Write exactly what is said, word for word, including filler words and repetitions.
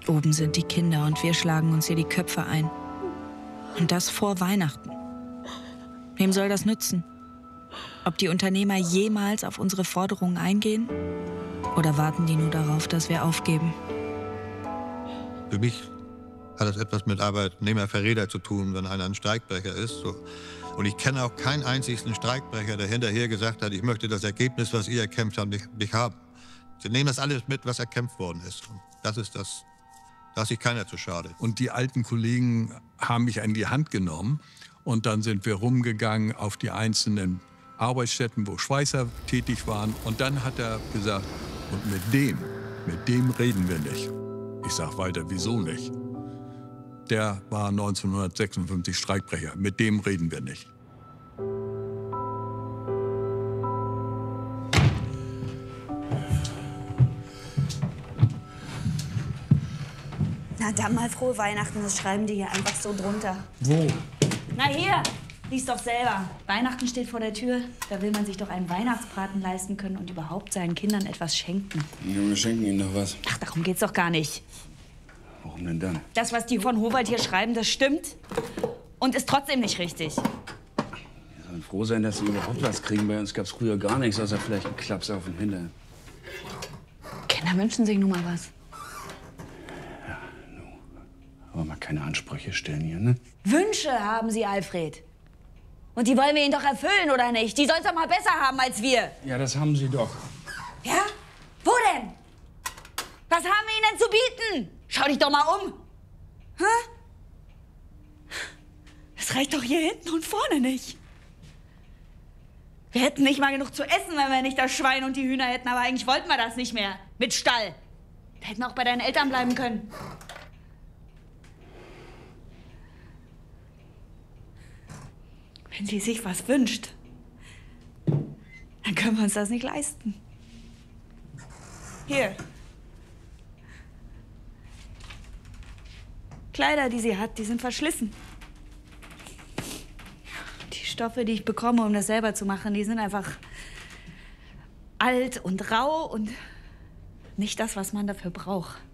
Oben sind die Kinder und wir schlagen uns hier die Köpfe ein. Und das vor Weihnachten. Wem soll das nützen? Ob die Unternehmer jemals auf unsere Forderungen eingehen? Oder warten die nur darauf, dass wir aufgeben? Für mich hat das etwas mit Arbeitnehmerverräter zu tun, wenn einer ein Streikbrecher ist. So. Und ich kenne auch keinen einzigen Streikbrecher, der hinterher gesagt hat, ich möchte das Ergebnis, was ihr erkämpft habt, nicht, nicht haben. Sie nehmen das alles mit, was erkämpft worden ist. Und das ist das, da ist sich keiner zu schade. Und die alten Kollegen haben mich an die Hand genommen. Und dann sind wir rumgegangen auf die einzelnen Arbeitsstätten, wo Schweißer tätig waren. Und dann hat er gesagt, und mit dem, mit dem reden wir nicht. Ich sag weiter, wieso nicht? Der war neunzehnhundertsechsundfünfzig Streikbrecher. Mit dem reden wir nicht. Na dann mal frohe Weihnachten, das schreiben die hier einfach so drunter. Wo? Na hier, lies doch selber. Weihnachten steht vor der Tür. Da will man sich doch einen Weihnachtsbraten leisten können und überhaupt seinen Kindern etwas schenken. Ja, wir schenken ihnen doch was. Ach, darum geht's doch gar nicht. Warum denn dann? Das, was die von Howald hier schreiben, das stimmt und ist trotzdem nicht richtig. Wir sollen froh sein, dass sie überhaupt was kriegen. Bei uns gab's früher gar nichts, außer vielleicht einen Klaps auf den Hintern. Kinder wünschen sich nun mal was. Ja, nu. Aber mal keine Ansprüche stellen hier, ne? Wünsche haben sie, Alfred. Und die wollen wir ihnen doch erfüllen, oder nicht? Die sollen's doch mal besser haben als wir. Ja, das haben sie doch. Ja? Wo denn? Was haben wir ihnen denn zu bieten? Schau dich doch mal um. Hä? Das reicht doch hier hinten und vorne nicht. Wir hätten nicht mal genug zu essen, wenn wir nicht das Schwein und die Hühner hätten. Aber eigentlich wollten wir das nicht mehr. Mit Stall. Wir hätten auch bei deinen Eltern bleiben können. Wenn sie sich was wünscht, dann können wir uns das nicht leisten. Hier. Kleider, die sie hat, die sind verschlissen. Die Stoffe, die ich bekomme, um das selber zu machen, die sind einfach alt und rau und nicht das, was man dafür braucht.